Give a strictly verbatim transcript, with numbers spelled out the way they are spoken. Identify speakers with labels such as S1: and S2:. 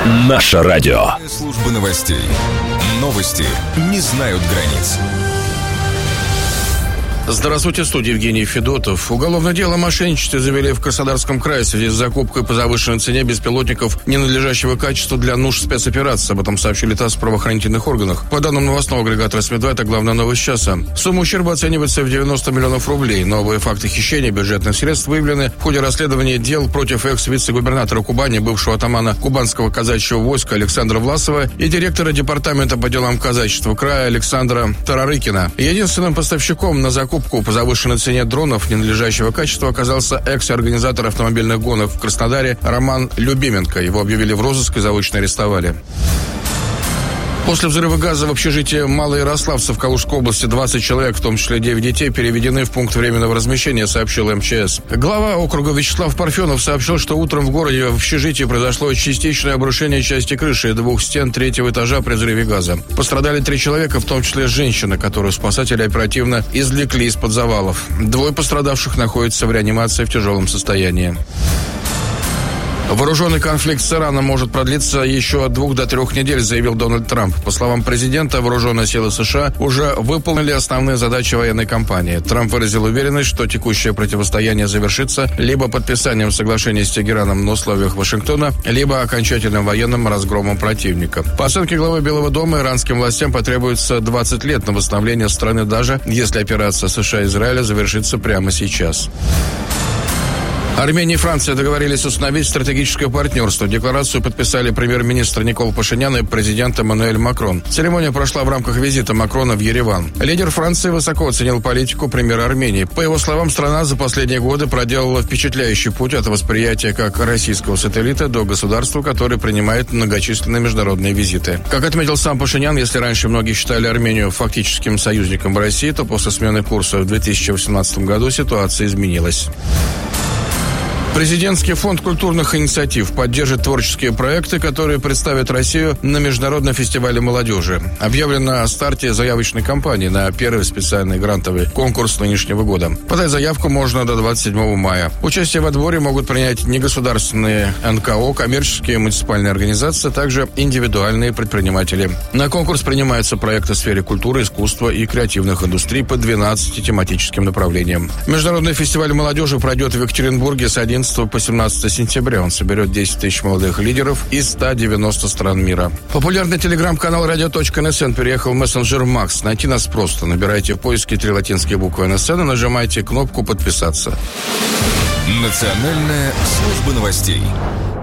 S1: Наше радио.
S2: Служба новостей. Новости не знают границ.
S3: Здравствуйте, в студии Евгений Федотов. Уголовное дело о мошенничестве завели в Краснодарском крае в связи с закупкой по завышенной цене беспилотников ненадлежащего качества для нужд спецоперации. Об этом сообщили ТАСС в правоохранительных органах. По данным новостного агрегатора СМИ два, это главная новость часа. Сумма ущерба оценивается в девяносто миллионов рублей. Новые факты хищения бюджетных средств выявлены в ходе расследования дел против экс-вице-губернатора Кубани, бывшего атамана Кубанского казачьего войска Александра Власова и директора департамента по делам казачества края Александра Тарарыкина. Единственным поставщиком на закупку по завышенной цене дронов ненадлежащего качества оказался экс-организатор автомобильных гонок в Краснодаре Роман Любименко. Его объявили в розыск и заочно арестовали. После взрыва газа в общежитии Малоярославца в Калужской области двадцать человек, в том числе девять детей, переведены в пункт временного размещения, сообщил эм че эс. Глава округа Вячеслав Парфенов сообщил, что утром в городе в общежитии произошло частичное обрушение части крыши и двух стен третьего этажа при взрыве газа. Пострадали три человека, в том числе женщина, которую спасатели оперативно извлекли из-под завалов. Двое пострадавших находятся в реанимации в тяжелом состоянии. Вооруженный конфликт с Ираном может продлиться еще от двух до трех недель, заявил Дональд Трамп. По словам президента, вооруженные силы США уже выполнили основные задачи военной кампании. Трамп выразил уверенность, что текущее противостояние завершится либо подписанием соглашения с Тегераном на условиях Вашингтона, либо окончательным военным разгромом противника. По оценке главы Белого дома, иранским властям потребуется двадцать лет на восстановление страны, даже если операция США и Израиля завершится прямо сейчас. Армения и Франция договорились установить стратегическое партнерство. Декларацию подписали премьер-министр Никол Пашинян и президент Эммануэль Макрон. Церемония прошла в рамках визита Макрона в Ереван. Лидер Франции высоко оценил политику премьера Армении. По его словам, страна за последние годы проделала впечатляющий путь от восприятия как российского сателлита до государства, которое принимает многочисленные международные визиты. Как отметил сам Пашинян, если раньше многие считали Армению фактическим союзником России, то после смены курса в две тысячи восемнадцатом году ситуация изменилась. Президентский фонд культурных инициатив поддержит творческие проекты, которые представят Россию на Международном фестивале молодежи. Объявлено о старте заявочной кампании на первый специальный грантовый конкурс нынешнего года. Подать заявку можно до двадцать седьмого мая. Участие в отборе могут принять негосударственные эн ка о, коммерческие муниципальные организации, а также индивидуальные предприниматели. На конкурс принимаются проекты в сфере культуры, искусства и креативных индустрий по двенадцати тематическим направлениям. Международный фестиваль молодежи пройдет в Екатеринбурге с одиннадцатого по семнадцатое сентября. Он соберет десять тысяч молодых лидеров из ста девяноста стран мира. Популярный телеграм-канал радио точка эн эс эн переехал в мессенджер Макс. Найти нас просто. Набирайте в поиске три латинские буквы эн эс эн и нажимайте кнопку «Подписаться».
S2: Национальная служба новостей.